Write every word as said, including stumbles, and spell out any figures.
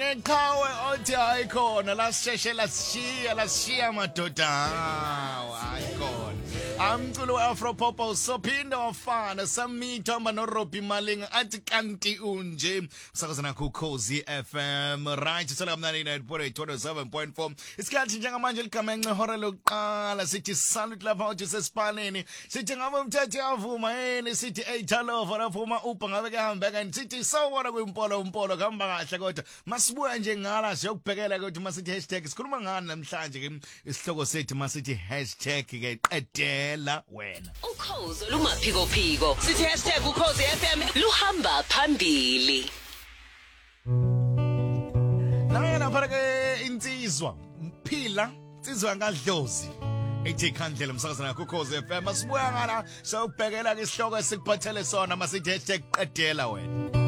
ngeqhawe othi ayikhona la sisheshe la sishiya la sishiya madoda ayikhona amculo Afropop usophinda wafana samitha amba no Robbie Malinga athi kanti unje sakazana ku Khosi F M right sala kamnani ninety seven point four isikhathi njengamanje likhamenxe hora lokuqala sithi salute lapha uthi sesipaleni sithi ngabe umthetho avuma yini sithi eightalova lapha upha ngabe kuhamba kanti sithi sawona kwimpolo umpolo kuhamba kahle kodwa masibuya nje ngala siyokubhekela ukuthi masithi hashtag sikhuluma ngani namhlanje ke isihloko sethu masithi hashtag ke qedela wena ukhozo lumaphiko phiko sithi hashtag ukhozi F M luhamba phambili naye lapha ke insizwa mphila insizwa ngadlozi ethi khandlela umsakazo nakho ukhozi F M masibuya ngala siyokubhekela ke isihloko esikuphathele sona masithi hashtag qedela wena